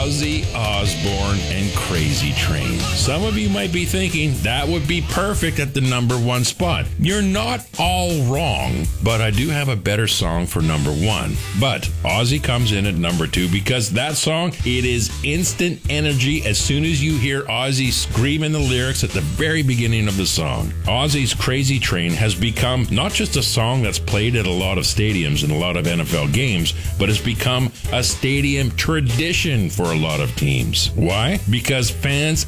Ozzy Osbourne and Crazy Train. Some of you might be thinking that would be perfect at the number one spot. You're not all wrong, but I do have a better song for number one. But Ozzy comes in at number two because that song, it is instant energy as soon as you hear Ozzy screaming the lyrics at the very beginning of the song. Ozzy's Crazy Train has become not just a song that's played at a lot of stadiums and a lot of NFL games, but has become a stadium tradition for a lot of teams. Why? Because fans